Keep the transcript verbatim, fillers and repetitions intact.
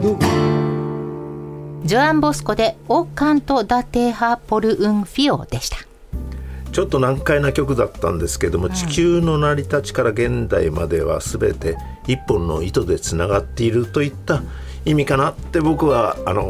ジョアン・ボスコでオカント・ダテハ・ポル・ウン・フィオでした。 ちょっと難解な曲だったんですけども、うん、地球の成り立ちから現代までは全て一本の糸でつながっているといった意味かなって僕はあの